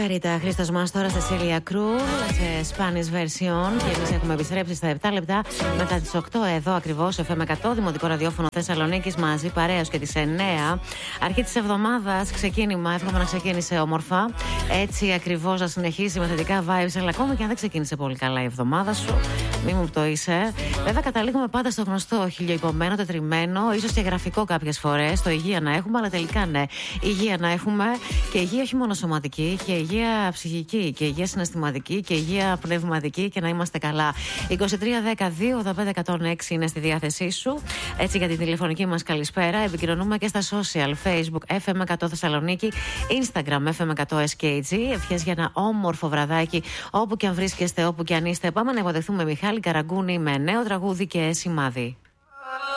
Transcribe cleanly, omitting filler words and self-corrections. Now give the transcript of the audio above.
Μαργαρίτα, Χρήστος Μάστορα, Cecilia Cruz σε Spanish version. Και εμείς έχουμε επιστρέψει στα 7 λεπτά μετά τις 8 εδώ ακριβώς, FM 100, Δημοτικό Ραδιόφωνο Θεσσαλονίκης, μαζί παρέως και τις 9. Αρχή της εβδομάδας, ξεκίνημα. Εύχομαι να ξεκίνησε όμορφα. Έτσι ακριβώς να συνεχίσει με θετικά vibes, αλλά ακόμη και αν δεν ξεκίνησε πολύ καλά η εβδομάδα σου, μη μου πτωείσαι. Βέβαια, καταλήγουμε πάντα στο γνωστό χιλιοϊπωμένο, τετριμένο, ίσως και γραφικό κάποιες φορές. Το υγεία να έχουμε, αλλά τελικά ναι. Υγεία να έχουμε και υγεία όχι μόνο σωματική, και υγεία ψυχική, και υγεία συναισθηματική, και υγεία πνευματική, και να είμαστε καλά. 2310-285-106 είναι στη διάθεσή σου. Έτσι για την τηλεφωνική μας καλησπέρα. Επικοινωνούμε και στα social, Facebook FM100 Θεσσαλονίκη, Instagram FM100SKG. Ευχές για ένα όμορφο βραδάκι, όπου και αν βρίσκεστε, όπου και αν είστε. Πάμε να υποδεχθούμε Μιχάλη Καραγκούνη με νέο τραγούδι και σημάδι.